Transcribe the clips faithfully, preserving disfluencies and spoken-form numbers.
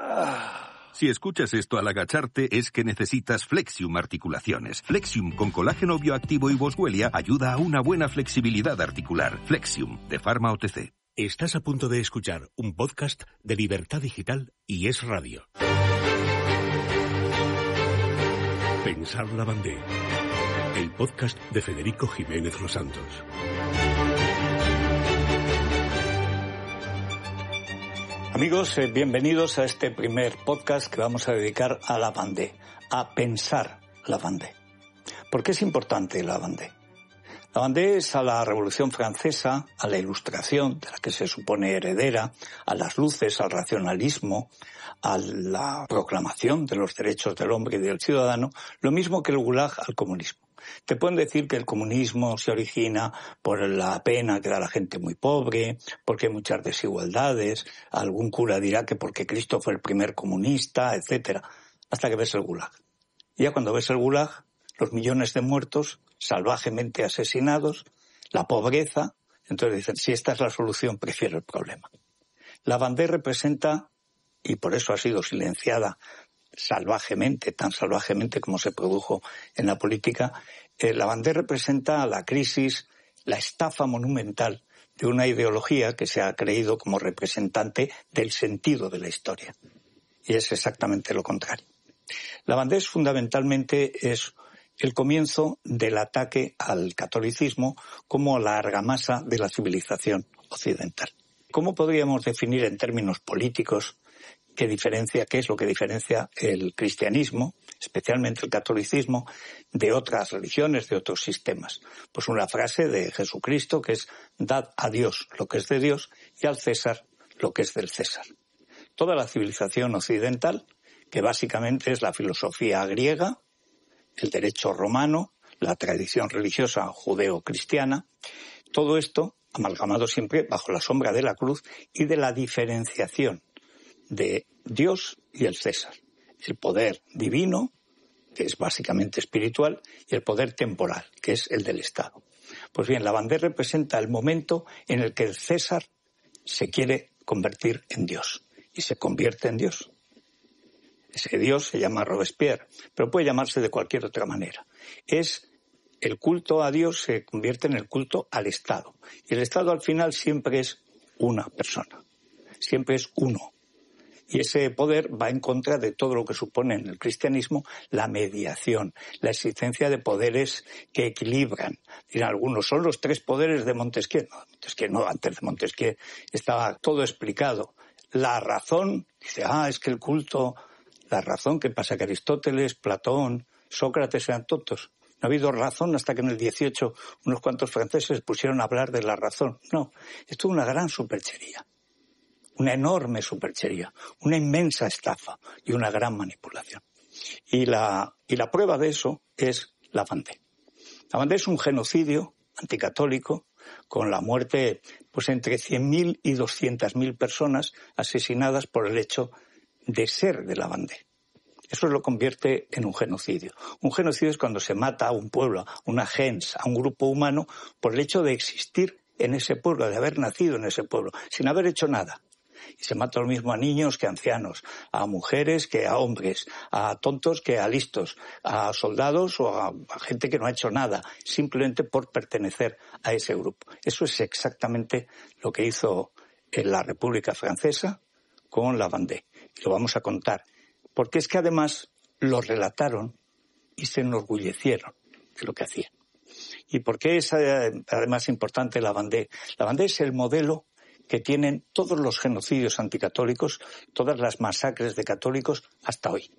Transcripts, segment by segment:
Si escuchas esto al agacharte, es que necesitas Flexium Articulaciones. Flexium con colágeno bioactivo y boswellia ayuda a una buena flexibilidad articular. Flexium, de Pharma O T C. Estás a punto de escuchar un podcast de Libertad Digital y Es Radio. Pensar Lavandé, el podcast de Federico Jiménez Los Santos. Amigos, eh, bienvenidos a este primer podcast que vamos a dedicar a Lavandé, a pensar Lavandé. ¿Por qué es importante Lavandé? Lavandé es a la Revolución Francesa, a la Ilustración, de la que se supone heredera, a las luces, al racionalismo, a la proclamación de los derechos del hombre y del ciudadano, lo mismo que el Gulag al comunismo. Te pueden decir que el comunismo se origina por la pena que da la gente muy pobre, porque hay muchas desigualdades, algún cura dirá que porque Cristo fue el primer comunista, etcétera, hasta que ves el Gulag. Y ya cuando ves el Gulag, los millones de muertos, salvajemente asesinados, la pobreza, entonces dicen, si esta es la solución, prefiero el problema. Lavandé representa, y por eso ha sido silenciada salvajemente, tan salvajemente como se produjo en la política, eh, Lavandé representa la crisis, la estafa monumental de una ideología que se ha creído como representante del sentido de la historia. Y es exactamente lo contrario. Lavandé es, fundamentalmente es el comienzo del ataque al catolicismo como la argamasa de la civilización occidental. ¿Cómo podríamos definir en términos políticos qué diferencia, qué es lo que diferencia el cristianismo, especialmente el catolicismo, de otras religiones, de otros sistemas? Pues una frase de Jesucristo que es: dad a Dios lo que es de Dios y al César lo que es del César. Toda la civilización occidental, que básicamente es la filosofía griega, el derecho romano, la tradición religiosa judeo-cristiana, todo esto amalgamado siempre bajo la sombra de la cruz y de la diferenciación de Dios y el César. El poder divino, que es básicamente espiritual, y el poder temporal, que es el del Estado. Pues bien, Lavandé representa el momento en el que el César se quiere convertir en Dios, y se convierte en Dios. Ese Dios se llama Robespierre, pero puede llamarse de cualquier otra manera. Es el culto a Dios se convierte en el culto al Estado. Y el Estado al final siempre es una persona, siempre es uno. Y ese poder va en contra de todo lo que supone en el cristianismo la mediación, la existencia de poderes que equilibran. Dirán algunos, son los tres poderes de Montesquieu. No, Montesquieu no, antes de Montesquieu estaba todo explicado. La razón, dice, ah, es que el culto, la razón, ¿qué pasa? Que Aristóteles, Platón, Sócrates eran tontos. No ha habido razón hasta que en el dieciocho unos cuantos franceses pusieron a hablar de la razón. No, esto es una gran superchería. Una enorme superchería, una inmensa estafa y una gran manipulación. Y la, y la prueba de eso es Lavandé. Lavandé es un genocidio anticatólico con la muerte pues entre cien mil y doscientas mil personas asesinadas por el hecho de ser de Lavandé. Eso lo convierte en un genocidio. Un genocidio es cuando se mata a un pueblo, a una gens, a un grupo humano por el hecho de existir en ese pueblo, de haber nacido en ese pueblo, sin haber hecho nada. Y se mata lo mismo a niños que a ancianos, a mujeres que a hombres, a tontos que a listos, a soldados o a, a gente que no ha hecho nada, simplemente por pertenecer a ese grupo. Eso es exactamente lo que hizo en la República Francesa con Lavandé. Y lo vamos a contar. Porque es que además lo relataron y se enorgullecieron de lo que hacían. ¿Y por qué es además importante Lavandé? Lavandé es el modelo que tienen todos los genocidios anticatólicos, todas las masacres de católicos hasta hoy.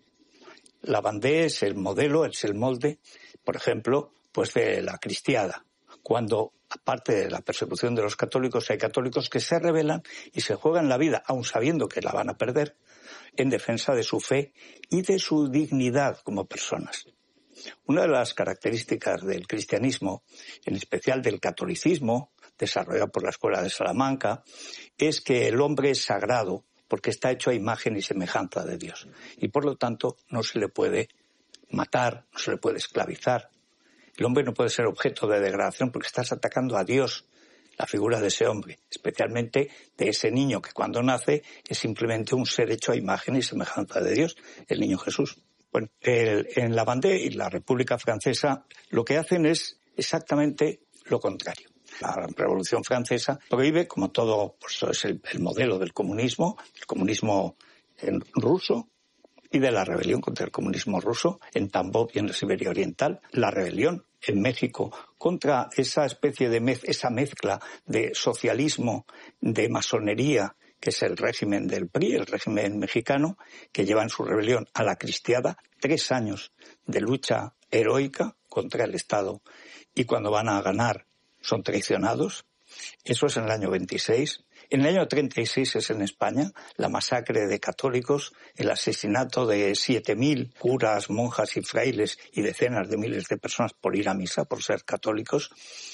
Lavandé es el modelo, es el molde, por ejemplo, pues de la cristiada, cuando, aparte de la persecución de los católicos, hay católicos que se rebelan y se juegan la vida, aun sabiendo que la van a perder, en defensa de su fe y de su dignidad como personas. Una de las características del cristianismo, en especial del catolicismo, desarrollado por la Escuela de Salamanca, es que el hombre es sagrado porque está hecho a imagen y semejanza de Dios. Y por lo tanto no se le puede matar, no se le puede esclavizar. El hombre no puede ser objeto de degradación porque estás atacando a Dios. la figura de ese hombre, especialmente de ese niño que cuando nace es simplemente un ser hecho a imagen y semejanza de Dios, el niño Jesús. Bueno, el, en la Vendée y la República Francesa lo que hacen es exactamente lo contrario. La Revolución Francesa prohíbe, como todo, pues es el, el modelo del comunismo, el comunismo en ruso, y de la rebelión contra el comunismo ruso en Tambov y en la Siberia Oriental, la rebelión en México contra esa especie de mez, esa mezcla de socialismo, de masonería, que es el régimen del P R I, el régimen mexicano, que lleva en su rebelión a la cristiada tres años de lucha heroica contra el Estado, y cuando van a ganar son traicionados. Eso es en el año veintiséis. En el año treinta y seis es en España la masacre de católicos, el asesinato de siete mil curas, monjas y frailes y decenas de miles de personas por ir a misa, por ser católicos.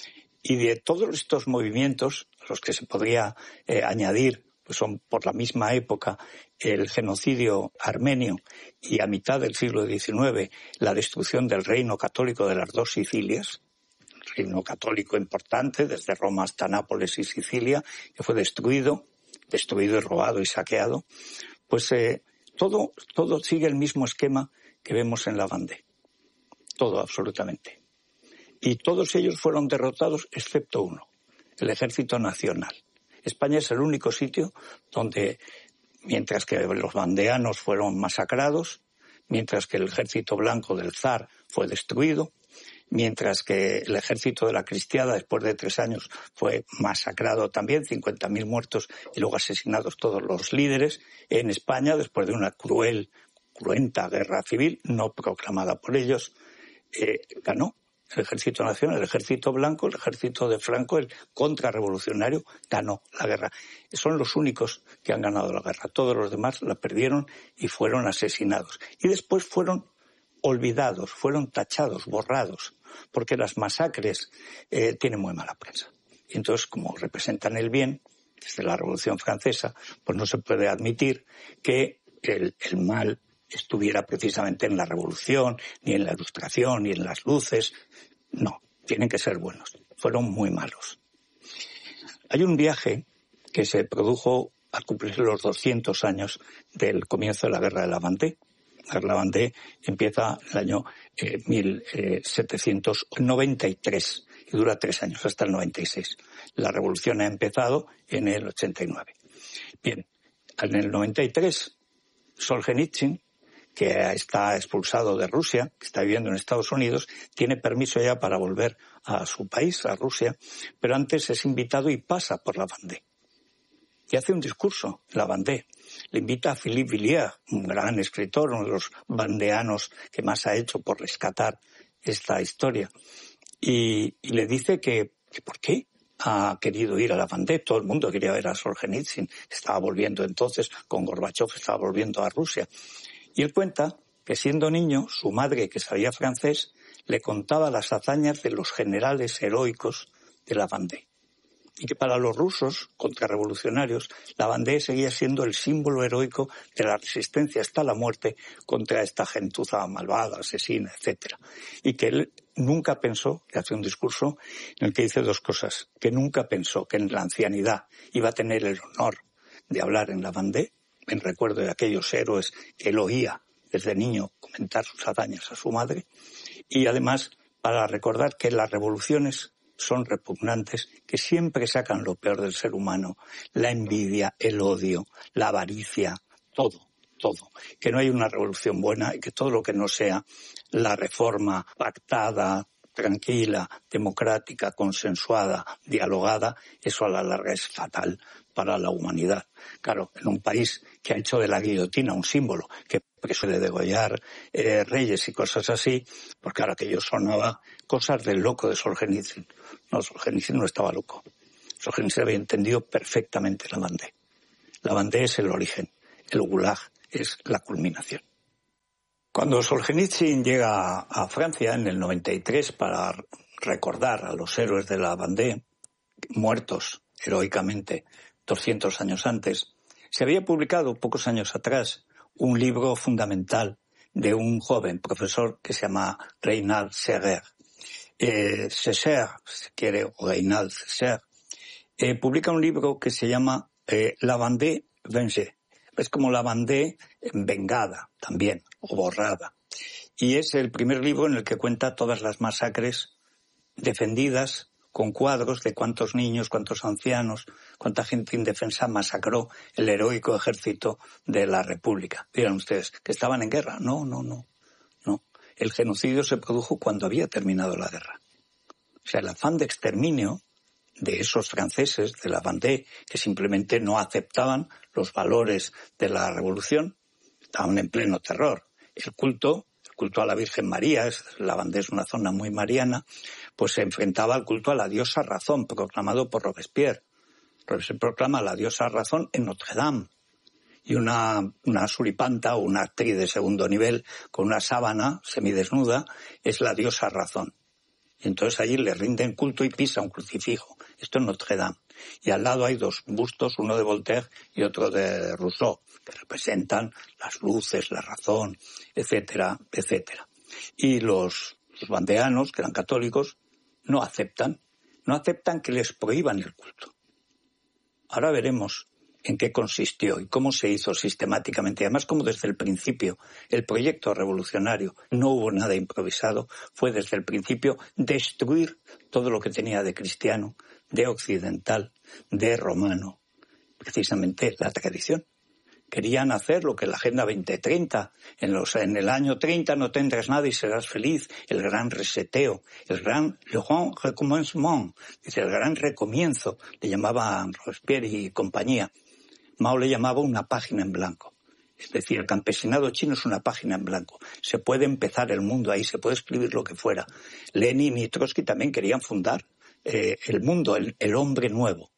Y de todos estos movimientos, los que se podría eh, añadir, pues son por la misma época el genocidio armenio y a mitad del siglo diecinueve la destrucción del reino católico de las dos Sicilias, reino católico importante, desde Roma hasta Nápoles y Sicilia, que fue destruido, destruido y robado y saqueado, pues eh, todo, todo sigue el mismo esquema que vemos en la Vendée. Todo, absolutamente. Y todos ellos fueron derrotados, excepto uno, el Ejército Nacional. España es el único sitio donde, mientras que los vandeanos fueron masacrados, mientras que el Ejército Blanco del Zar fue destruido, mientras que el ejército de la cristiada, después de tres años, fue masacrado también, cincuenta mil muertos y luego asesinados todos los líderes. En España, después de una cruel, cruenta guerra civil, no proclamada por ellos, eh, ganó el Ejército Nacional, el Ejército Blanco, el Ejército de Franco, el contrarrevolucionario, ganó la guerra. Son los únicos que han ganado la guerra. Todos los demás la perdieron y fueron asesinados. Y después fueron olvidados, fueron tachados, borrados, porque las masacres eh, tienen muy mala prensa. Y entonces, como representan el bien, desde la Revolución Francesa, pues no se puede admitir que el, el mal estuviera precisamente en la Revolución, ni en la Ilustración, ni en las luces. No, tienen que ser buenos. Fueron muy malos. Hay un viaje que se produjo al cumplir los doscientos años del comienzo de la Guerra de la Vendée. La Vendée empieza en el año eh, mil setecientos noventa y tres y dura tres años, hasta el noventa y seis. La revolución ha empezado en el ochenta y nueve. Bien, en el noventa y tres, Solzhenitsyn, que está expulsado de Rusia, que está viviendo en Estados Unidos, tiene permiso ya para volver a su país, a Rusia, pero antes es invitado y pasa por la Vendée. Y hace un discurso en la Vendée. Le invita a Philippe Villiers, un gran escritor, uno de los vandeanos que más ha hecho por rescatar esta historia. Y, y le dice que, que ¿por qué ha querido ir a la Vendée? Todo el mundo quería ver a Solzhenitsyn. Estaba volviendo entonces, con Gorbachov, estaba volviendo a Rusia. Y él cuenta que siendo niño, su madre, que sabía francés, le contaba las hazañas de los generales heroicos de la Vendée. Y que para los rusos contrarrevolucionarios la Vendée seguía siendo el símbolo heroico de la resistencia hasta la muerte contra esta gentuza malvada, asesina, etcétera. Y que él nunca pensó, que hace un discurso en el que dice dos cosas, que nunca pensó que en la ancianidad iba a tener el honor de hablar en la Vendée, en recuerdo de aquellos héroes que él oía desde niño comentar sus hazañas a su madre, y además para recordar que las revoluciones son repugnantes, que siempre sacan lo peor del ser humano, la envidia, el odio, la avaricia, todo, todo. Que no hay una revolución buena y que todo lo que no sea la reforma pactada, tranquila, democrática, consensuada, dialogada, eso a la larga es fatal para la humanidad. Claro, en un país que ha hecho de la guillotina un símbolo, que suele degollar eh, reyes y cosas así, pues claro, aquello sonaba cosas del loco de Solzhenitsyn. No, Solzhenitsyn no estaba loco. Solzhenitsyn había entendido perfectamente la Vendée. La Vendée es el origen, el Gulag es la culminación. Cuando Solzhenitsyn llega a Francia en el noventa y tres para recordar a los héroes de la Vendée, muertos heroicamente doscientos años antes, se había publicado pocos años atrás un libro fundamental de un joven profesor que se llama Reynald Seger. Eh, Seger, si quiere, o Reynald Seger, eh, publica un libro que se llama eh, La Vendée vengée. Es como la Vendée vengada también, o borrada. Y es el primer libro en el que cuenta todas las masacres defendidas con cuadros de cuántos niños, cuántos ancianos, cuánta gente indefensa masacró el heroico ejército de la República. Dirán ustedes, ¿que estaban en guerra? No, no, no, no. El genocidio se produjo cuando había terminado la guerra. O sea, el afán de exterminio de esos franceses de la Vendée, que simplemente no aceptaban los valores de la revolución, estaban en pleno terror. El culto, el culto a la Virgen María, la Vendée es una zona muy mariana, pues se enfrentaba al culto a la diosa razón, proclamado por Robespierre. Robespierre proclama la diosa razón en Notre Dame. Y una, una suripanta o una actriz de segundo nivel con una sábana semidesnuda es la diosa razón. Y entonces allí le rinden culto y pisa un crucifijo. Esto en Notre Dame. Y al lado hay dos bustos, uno de Voltaire y otro de Rousseau, que representan las luces, la razón, etcétera, etcétera. Y los, los vandeanos, que eran católicos, no aceptan, no aceptan que les prohíban el culto. Ahora veremos en qué consistió y cómo se hizo sistemáticamente. Además, como desde el principio el proyecto revolucionario no hubo nada improvisado, fue desde el principio destruir todo lo que tenía de cristiano, de occidental, de romano, precisamente la tradición. Querían hacer lo que la Agenda veinte treinta, en, los, en el año treinta no tendrás nada y serás feliz, el gran reseteo, el gran le grand recommencement, dice, el gran recomienzo, le llamaban Robespierre y compañía. Mao le llamaba una página en blanco. Es decir, el campesinado chino es una página en blanco. Se puede empezar el mundo ahí, se puede escribir lo que fuera. Lenin y Trotsky también querían fundar eh, el mundo, el, el hombre nuevo.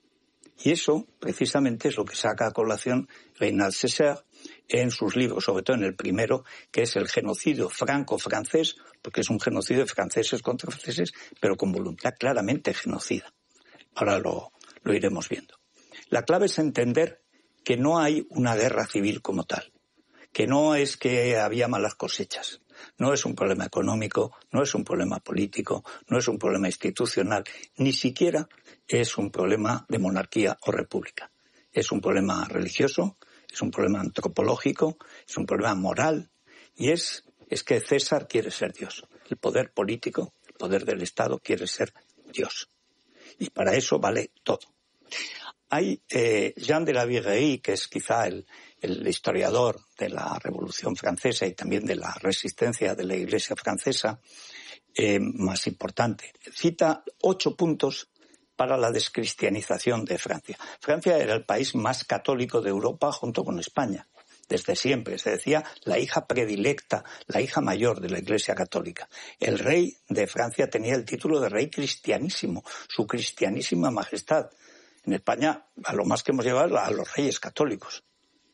Y eso, precisamente, es lo que saca a colación Reynald Césaire en sus libros, sobre todo en el primero, que es el genocidio franco-francés, porque es un genocidio de franceses contra franceses, pero con voluntad claramente genocida. Ahora lo, lo iremos viendo. La clave es entender que no hay una guerra civil como tal, que no es que había malas cosechas, no es un problema económico, no es un problema político, no es un problema institucional, ni siquiera es un problema de monarquía o república. Es un problema religioso, es un problema antropológico, es un problema moral, y es, es que César quiere ser Dios. El poder político, el poder del Estado quiere ser Dios. Y para eso vale todo. Hay eh, Jean de la Viguerie, que es quizá el, el historiador de la Revolución Francesa y también de la resistencia de la Iglesia francesa, eh, más importante. Cita ocho puntos para la descristianización de Francia. Francia era el país más católico de Europa junto con España, desde siempre. Se decía la hija predilecta, la hija mayor de la Iglesia católica. El rey de Francia tenía el título de rey cristianísimo, su cristianísima majestad. En España, a lo más que hemos llevado a los reyes católicos.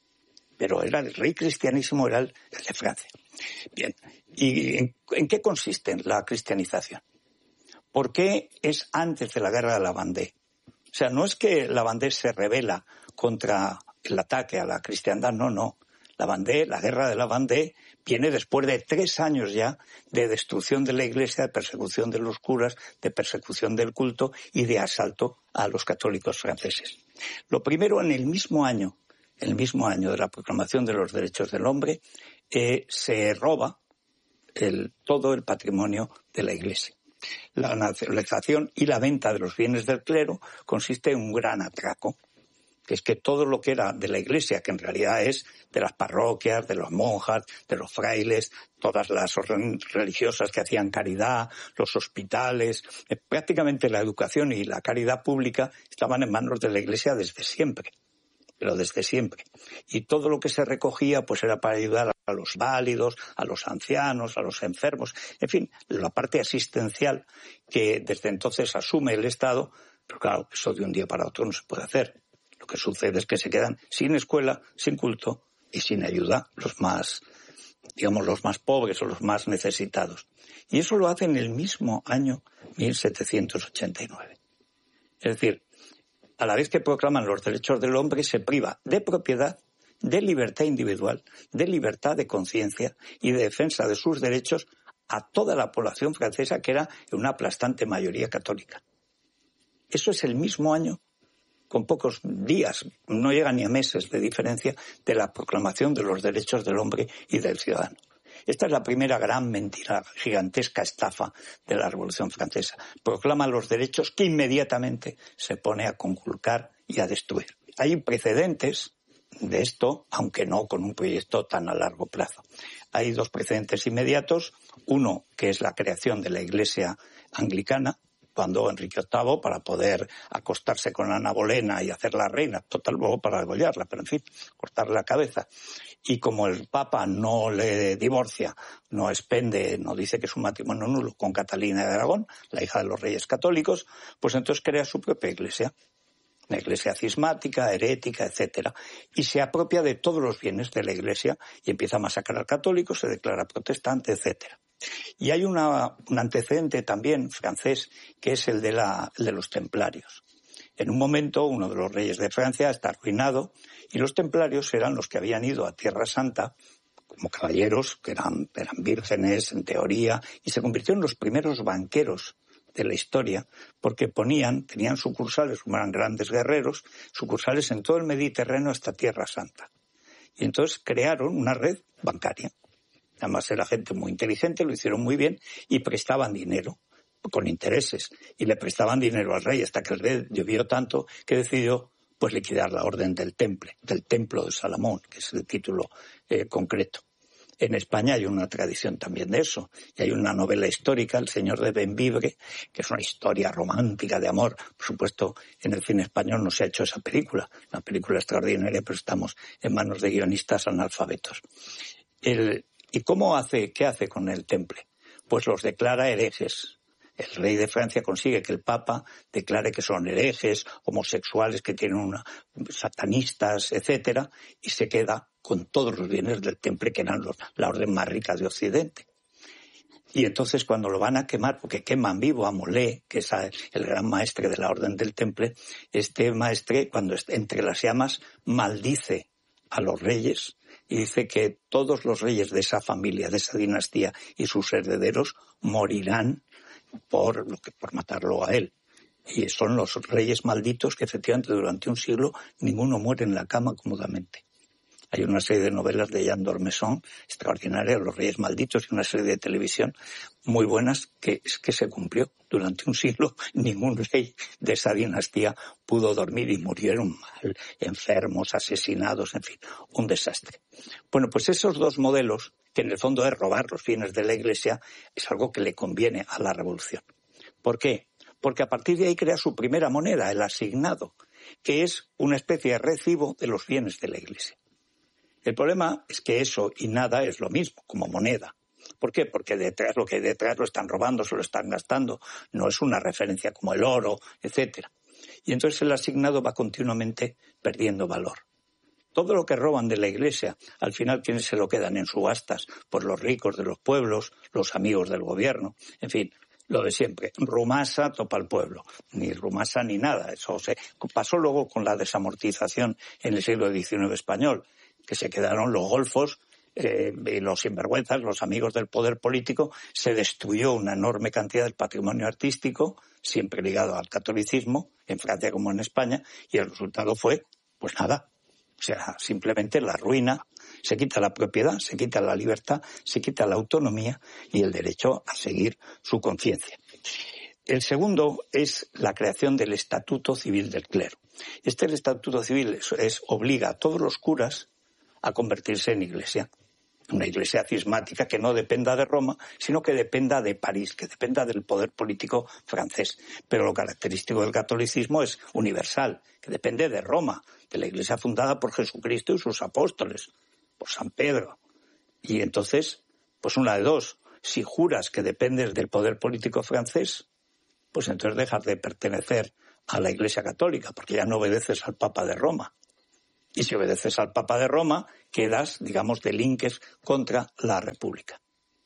Pero era el rey cristianísimo, era el, el de Francia. Bien, ¿y en, en qué consiste la cristianización? ¿Por qué es antes de la guerra de la Vendée? O sea, no es que la Vendée se rebela contra el ataque a la cristiandad, no, no. La Vendée, la guerra de la Vendée, viene después de tres años ya de destrucción de la Iglesia, de persecución de los curas, de persecución del culto y de asalto a los católicos franceses. Lo primero, en el mismo año, en el mismo año de la proclamación de los derechos del hombre, eh, se roba el, todo el patrimonio de la Iglesia. La nacionalización y la venta de los bienes del clero consiste en un gran atraco, que es que todo lo que era de la Iglesia, que en realidad es de las parroquias, de las monjas, de los frailes, todas las religiosas que hacían caridad, los hospitales, eh, prácticamente la educación y la caridad pública estaban en manos de la Iglesia desde siempre, pero desde siempre. Y todo lo que se recogía pues era para ayudar a los válidos, a los ancianos, a los enfermos, en fin, la parte asistencial que desde entonces asume el Estado, pero claro, eso de un día para otro no se puede hacer. Lo que sucede es que se quedan sin escuela, sin culto y sin ayuda los más, digamos, los más pobres o los más necesitados. Y eso lo hace en el mismo año mil setecientos ochenta y nueve. Es decir, a la vez que proclaman los derechos del hombre, se priva de propiedad, de libertad individual, de libertad de conciencia y de defensa de sus derechos a toda la población francesa, que era una aplastante mayoría católica. Eso es el mismo año, con pocos días, no llega ni a meses de diferencia, de la proclamación de los derechos del hombre y del ciudadano. Esta es la primera gran mentira, gigantesca estafa de la Revolución Francesa. Proclama los derechos que inmediatamente se pone a conculcar y a destruir. Hay precedentes de esto, aunque no con un proyecto tan a largo plazo. Hay dos precedentes inmediatos. Uno, que es la creación de la Iglesia anglicana, cuando Enrique octavo, para poder acostarse con Ana Bolena y hacerla reina, total, luego para degollarla, pero en fin, cortarle la cabeza. Y como el Papa no le divorcia, no expende, no dice que es un matrimonio nulo con Catalina de Aragón, la hija de los reyes católicos, pues entonces crea su propia iglesia. Una iglesia cismática, herética, etcétera, y se apropia de todos los bienes de la iglesia y empieza a masacrar católicos, se declara protestante, etcétera. Y hay una, un antecedente también francés, que es el de, la, el de los templarios. En un momento, uno de los reyes de Francia está arruinado, y los templarios eran los que habían ido a Tierra Santa como caballeros, que eran, eran vírgenes en teoría, y se convirtieron en los primeros banqueros de la historia, porque ponían, tenían sucursales, eran grandes guerreros, sucursales en todo el Mediterráneo hasta Tierra Santa. Y entonces crearon una red bancaria. Además era gente muy inteligente, lo hicieron muy bien y prestaban dinero con intereses. Y le prestaban dinero al rey hasta que el rey llovió tanto que decidió pues liquidar la orden del Temple, del Templo de Salomón, que es el título eh, concreto. En España hay una tradición también de eso. Y hay una novela histórica, El Señor de Bembibre, que es una historia romántica de amor. Por supuesto, en el cine español no se ha hecho esa película. Una película extraordinaria, pero estamos en manos de guionistas analfabetos. El, ¿Y cómo hace, qué hace con el Temple? Pues los declara herejes. El rey de Francia consigue que el Papa declare que son herejes, homosexuales, que tienen una, satanistas, etcétera, y se queda con todos los bienes del Temple, que eran los, la orden más rica de Occidente. Y entonces cuando lo van a quemar, porque queman vivo a Molé, que es el gran maestre de la orden del Temple, este maestre, cuando entre las llamas, maldice a los reyes y dice que todos los reyes de esa familia, de esa dinastía y sus herederos morirán por, por matarlo a él. Y son los reyes malditos que efectivamente durante un siglo ninguno muere en la cama cómodamente. Hay una serie de novelas de Jean d'Ormesson extraordinarias, Los Reyes Malditos, y una serie de televisión muy buenas que, que se cumplió. Durante un siglo ningún rey de esa dinastía pudo dormir y murieron mal, enfermos, asesinados, en fin, un desastre. Bueno, pues esos dos modelos, que en el fondo es robar los bienes de la Iglesia, es algo que le conviene a la Revolución. ¿Por qué? Porque a partir de ahí crea su primera moneda, el asignado, que es una especie de recibo de los bienes de la Iglesia. El problema es que eso y nada es lo mismo, como moneda. ¿Por qué? Porque detrás, lo que hay detrás lo están robando, se lo están gastando, no es una referencia como el oro, etcétera. Y entonces el asignado va continuamente perdiendo valor. Todo lo que roban de la Iglesia, al final, ¿quiénes se lo quedan en subastas? Pues los ricos de los pueblos, los amigos del gobierno, en fin, lo de siempre. Rumasa topa al pueblo, ni rumasa ni nada. Eso se pasó luego con la desamortización en el siglo diecinueve español, que se quedaron los golfos eh, y los sinvergüenzas, los amigos del poder político. Se destruyó una enorme cantidad del patrimonio artístico, siempre ligado al catolicismo, en Francia como en España, y el resultado fue, pues nada, o sea, simplemente la ruina. Se quita la propiedad, se quita la libertad, se quita la autonomía y el derecho a seguir su conciencia. El segundo es la creación del Estatuto Civil del Clero. Este el Estatuto Civil es, es obliga a todos los curas a convertirse en iglesia. Una iglesia cismática que no dependa de Roma, sino que dependa de París, que dependa del poder político francés. Pero lo característico del catolicismo es universal, que depende de Roma, de la iglesia fundada por Jesucristo y sus apóstoles, por San Pedro. Y entonces, pues una de dos, si juras que dependes del poder político francés, pues entonces dejas de pertenecer a la Iglesia Católica, porque ya no obedeces al Papa de Roma. Y si obedeces al Papa de Roma, quedas, digamos, delinques contra la República.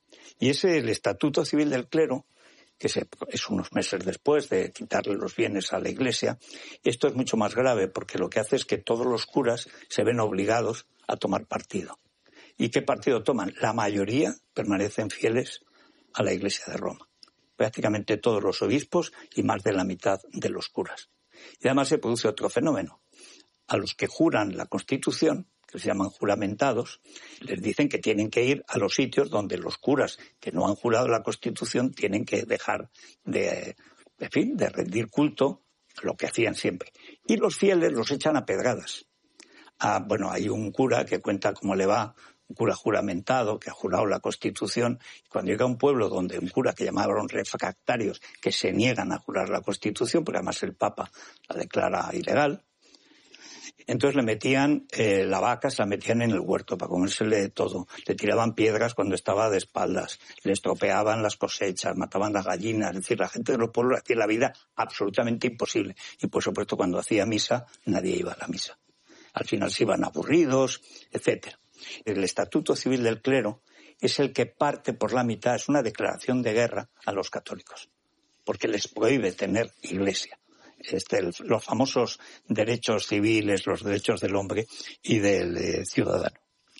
Y ese es el Estatuto Civil del Clero, que se, es unos meses después de quitarle los bienes a la Iglesia. Esto es mucho más grave, porque lo que hace es que todos los curas se ven obligados a tomar partido. ¿Y qué partido toman? La mayoría permanecen fieles a la Iglesia de Roma. prácticamente todos los obispos y más de la mitad de los curas. Y además se produce otro fenómeno. A los que juran la Constitución, que se llaman juramentados, les dicen que tienen que ir a los sitios donde los curas que no han jurado la Constitución tienen que dejar de, en fin, de rendir culto, lo que hacían siempre. Y los fieles los echan a pedradas. Ah, bueno, hay un cura que cuenta cómo le va, un cura juramentado que ha jurado la Constitución, y cuando llega a un pueblo donde un cura que llamaban refractarios, que se niegan a jurar la Constitución, porque además el Papa la declara ilegal, entonces le metían eh, la vaca, se la metían en el huerto para comérsele todo. Le tiraban piedras cuando estaba de espaldas, le estropeaban las cosechas, mataban las gallinas. Es decir, la gente de los pueblos hacía la vida absolutamente imposible. Y por supuesto cuando hacía misa, nadie iba a la misa. Al final se iban aburridos, etcétera. El Estatuto Civil del Clero es el que parte por la mitad, es una declaración de guerra a los católicos, porque les prohíbe tener iglesia. Este, el, los famosos derechos civiles, los derechos del hombre y del eh, ciudadano.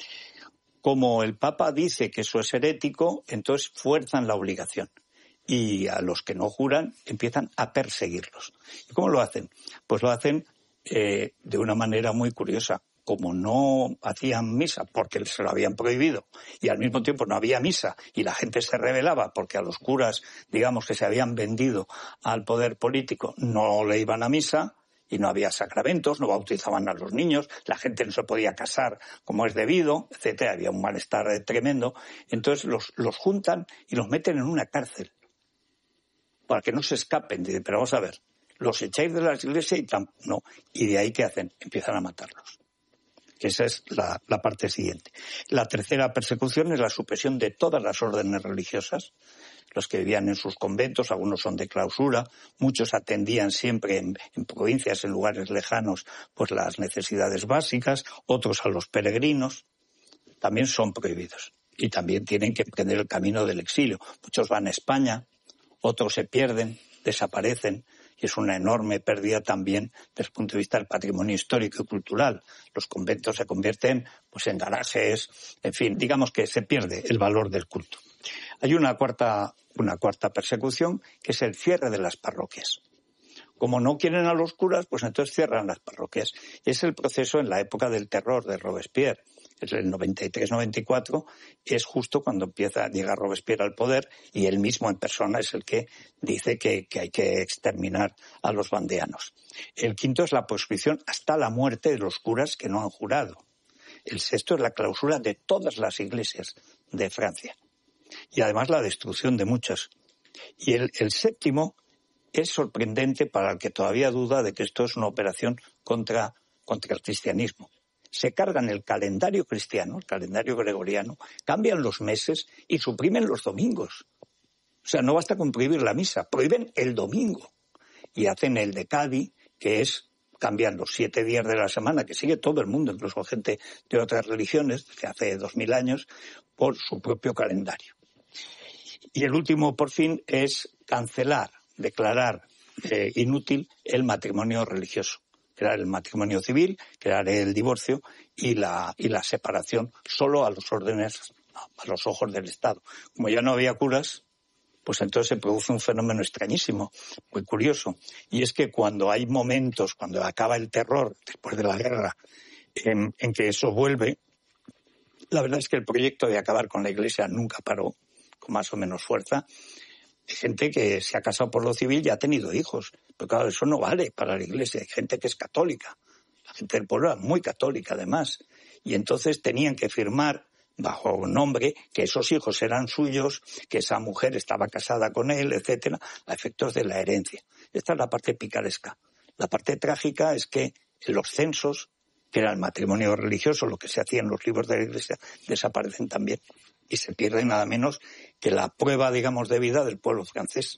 Como el Papa dice que eso es herético, entonces fuerzan la obligación. Y a los que no juran empiezan a perseguirlos. ¿Y cómo lo hacen? Pues lo hacen eh, de una manera muy curiosa. Como no hacían misa porque se lo habían prohibido y al mismo tiempo no había misa y la gente se rebelaba porque a los curas, digamos, que se habían vendido al poder político no le iban a misa y no había sacramentos, no bautizaban a los niños, la gente no se podía casar como es debido, etcétera, había un malestar tremendo. Entonces los, los juntan y los meten en una cárcel para que no se escapen. Dicen, pero vamos a ver, los echáis de las iglesias y tam- no. Y de ahí, ¿qué hacen? Empiezan a matarlos. Esa es la, la parte siguiente. La tercera persecución es la supresión de todas las órdenes religiosas. Los que vivían en sus conventos, algunos son de clausura, muchos atendían siempre en, en provincias, en lugares lejanos, pues las necesidades básicas, otros a los peregrinos, también son prohibidos. Y también tienen que emprender el camino del exilio. Muchos van a España, otros se pierden, desaparecen. Y es una enorme pérdida también desde el punto de vista del patrimonio histórico y cultural. Los conventos se convierten pues en garajes, en fin, digamos que se pierde el valor del culto. Hay una cuarta, una cuarta persecución, que es el cierre de las parroquias. Como no quieren a los curas, pues entonces cierran las parroquias. Es el proceso en la época del terror de Robespierre. Es el noventa y tres noventa y cuatro, es justo cuando empieza a llegar Robespierre al poder y él mismo en persona es el que dice que, que hay que exterminar a los vandeanos. El quinto es la proscripción hasta la muerte de los curas que no han jurado. El sexto es la clausura de todas las iglesias de Francia y además la destrucción de muchas. Y el, el séptimo es sorprendente para el que todavía duda de que esto es una operación contra, contra el cristianismo. Se cargan el calendario cristiano, el calendario gregoriano, cambian los meses y suprimen los domingos. O sea, no basta con prohibir la misa, prohíben el domingo. Y hacen el decadi, que es, cambian los siete días de la semana, que sigue todo el mundo, incluso gente de otras religiones, que hace dos mil años, por su propio calendario. Y el último, por fin, es cancelar, declarar eh, inútil el matrimonio religioso. Crear el matrimonio civil, crear el divorcio y la, y la separación solo a los órdenes, a los ojos del Estado. Como ya no había curas, pues entonces se produce un fenómeno extrañísimo, muy curioso. Y es que cuando hay momentos, cuando acaba el terror, después de la guerra, en, en que eso vuelve, la verdad es que el proyecto de acabar con la Iglesia nunca paró, con más o menos fuerza. Hay gente que se ha casado por lo civil y ha tenido hijos. Pero claro, eso no vale para la Iglesia. Hay gente que es católica. La gente del pueblo era muy católica, además. Y entonces tenían que firmar bajo un nombre que esos hijos eran suyos, que esa mujer estaba casada con él, etcétera, a efectos de la herencia. Esta es la parte picaresca. La parte trágica es que los censos, que era el matrimonio religioso, lo que se hacía en los libros de la Iglesia, desaparecen también. Y se pierde nada menos que la prueba, digamos, de vida del pueblo francés.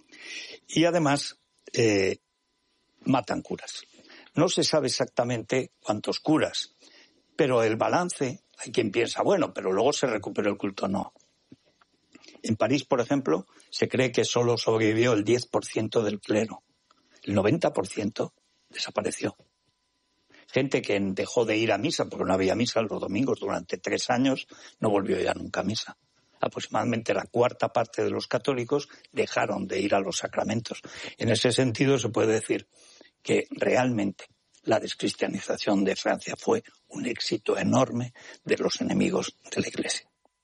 Y además eh, matan curas. No se sabe exactamente cuántos curas, pero el balance, hay quien piensa, bueno, pero luego se recuperó el culto. No. En París, por ejemplo, se cree que solo sobrevivió el diez por ciento del clero. El noventa por ciento desapareció. Gente que dejó de ir a misa porque no había misa los domingos durante tres años, no volvió ya nunca a misa. aproximadamente la cuarta parte de los católicos dejaron de ir a los sacramentos. En ese sentido se puede decir que realmente la descristianización de Francia fue un éxito enorme de los enemigos de la Iglesia.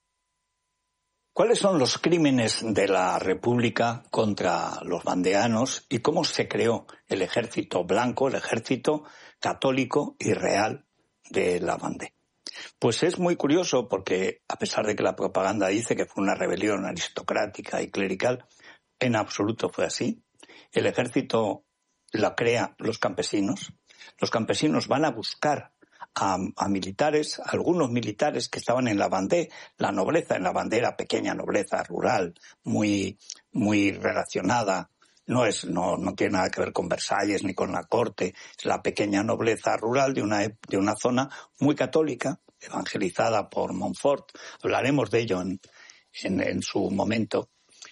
¿Cuáles son los crímenes de la República contra los vandeanos y cómo se creó el ejército blanco, el ejército católico y real de la Vendée? Pues es muy curioso porque, a pesar de que la propaganda dice que fue una rebelión aristocrática y clerical, en absoluto fue así. El ejército la crea los campesinos. Los campesinos van a buscar A, a militares, a algunos militares que estaban en la Vendée, la nobleza en la Vendée era pequeña nobleza rural, muy, muy relacionada, no es, no, no tiene nada que ver con Versalles ni con la corte, es la pequeña nobleza rural de una, de una zona muy católica, evangelizada por Montfort, hablaremos de ello en, en, en su momento.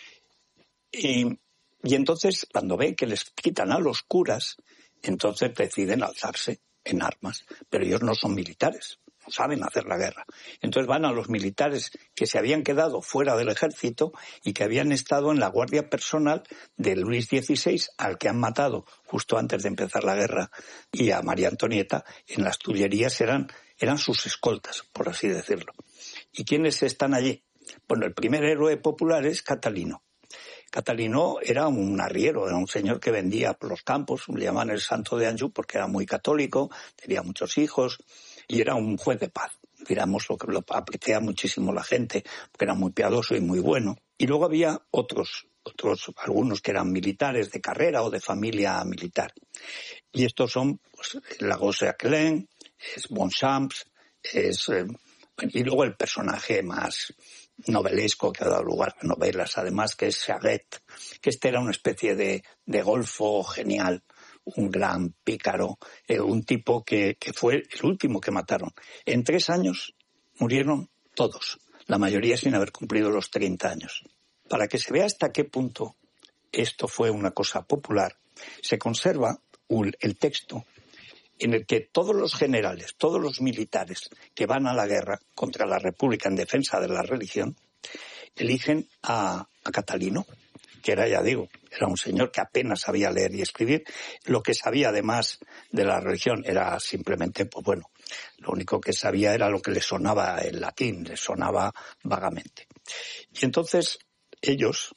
Y, y entonces, cuando ve que les quitan a los curas, entonces deciden alzarse en armas, pero ellos no son militares, no saben hacer la guerra. Entonces van a los militares que se habían quedado fuera del ejército y que habían estado en la guardia personal de Luis dieciséis, al que han matado justo antes de empezar la guerra, y a María Antonieta en las Tullerías eran, eran sus escoltas, por así decirlo. ¿Y quiénes están allí? Bueno, el primer héroe popular es Catalino. Catalino era un arriero, era un señor que vendía por los campos, le llamaban el Santo de Anjou porque era muy católico, tenía muchos hijos y era un juez de paz. Digamos, lo que lo aprecia muchísimo la gente, porque era muy piadoso y muy bueno. Y luego había otros, otros, algunos que eran militares de carrera o de familia militar. Y estos son, pues, Lagosse-Aquelin, es Bonchamps, es, eh, y luego el personaje más novelesco que ha dado lugar a novelas, además, que es Charette, que este era una especie de, de golfo genial, un gran pícaro, eh, un tipo que, que fue el último que mataron. En tres años murieron todos, la mayoría sin haber cumplido los treinta años. Para que se vea hasta qué punto esto fue una cosa popular, se conserva un, el texto en el que todos los generales, todos los militares que van a la guerra contra la República en defensa de la religión, eligen a, a Catalino, que era, ya digo, era un señor que apenas sabía leer y escribir. Lo que sabía además de la religión era simplemente, pues bueno, lo único que sabía era lo que le sonaba el latín, le sonaba vagamente. Y entonces ellos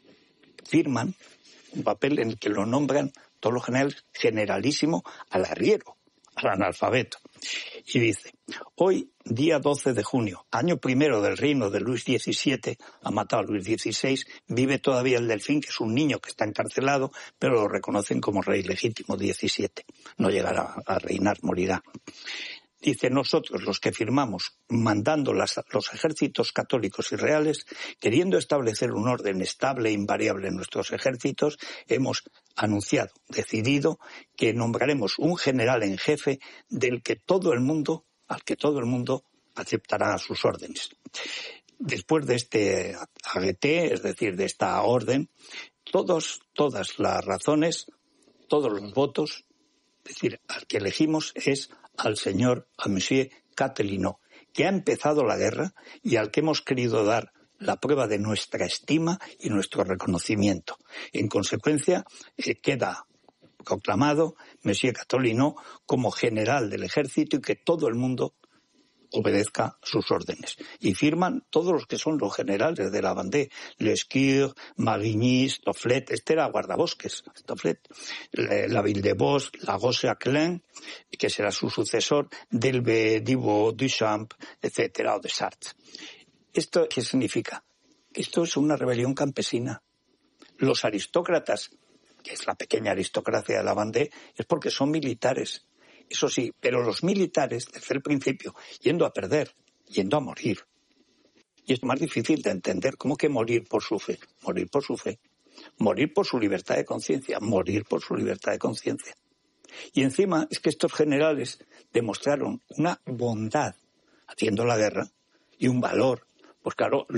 firman un papel en el que lo nombran todos los generales generalísimo al arriero, al analfabeto. Y dice, hoy, día doce de junio, año primero del reino de Luis diecisiete, ha matado a Luis dieciséis, vive todavía el Delfín, que es un niño que está encarcelado, pero lo reconocen como rey legítimo diecisiete. No llegará a reinar, morirá. Dice, nosotros, los que firmamos, mandando las, los ejércitos católicos y reales, queriendo establecer un orden estable e invariable en nuestros ejércitos, hemos anunciado, decidido, que nombraremos un general en jefe del que todo el mundo, al que todo el mundo aceptará sus órdenes. Después de este agueté, es decir, de esta orden, todos, todas las razones, todos los votos, es decir, al que elegimos es al señor, a Monsieur Catelino, que ha empezado la guerra y al que hemos querido dar la prueba de nuestra estima y nuestro reconocimiento. En consecuencia, eh, queda proclamado Monsieur Catelino como general del ejército y que todo el mundo obedezca sus órdenes. Y firman todos los que son los generales de la Vendée, Lescure, Marigny, Stofflet, este era guardabosques, Stofflet, la Villebos, Lagosse-Aquelin, que será su sucesor, Delve, Divo, Duchamp, etcétera, o Desarts. ¿Esto qué significa? Esto es una rebelión campesina. Los aristócratas, que es la pequeña aristocracia de la Vendée, es porque son militares. Eso sí, pero los militares, desde el principio, yendo a perder, yendo a morir. Y es más difícil de entender. ¿Cómo que morir por su fe? Morir por su fe. Morir por su libertad de conciencia. Morir por su libertad de conciencia. Y encima es que estos generales demostraron una bondad haciendo la guerra y un valor. Pues claro,